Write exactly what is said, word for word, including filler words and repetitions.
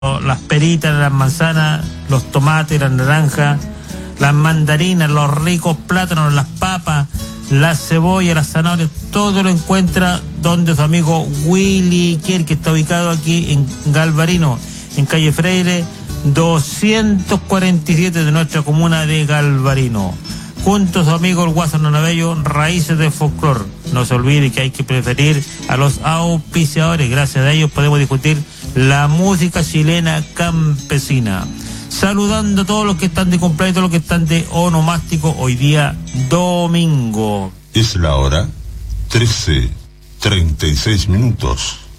las peritas, las manzanas, los tomates, las naranjas, las mandarinas, los ricos plátanos, las papas, las cebollas, las zanahorias, todo lo encuentra donde su amigo Willy Kier, que está ubicado aquí en Galvarino, en calle Freire doscientos cuarenta y siete de nuestra comuna de Galvarino. Junto a su amigo el Guaso Nonabello, Raíces de Folclor. No se olvide que hay que preferir a los auspiciadores. Gracias a ellos podemos discutir la música chilena campesina. Saludando a todos los que están de cumpleaños, todos los que están de onomástico hoy día domingo. Es la hora trece, treinta y seis minutos.